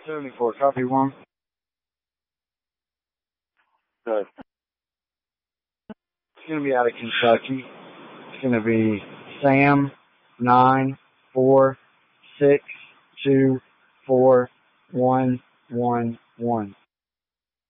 74, copy 1. Good. It's going to be out of Kentucky. It's going to be Sam 946241111.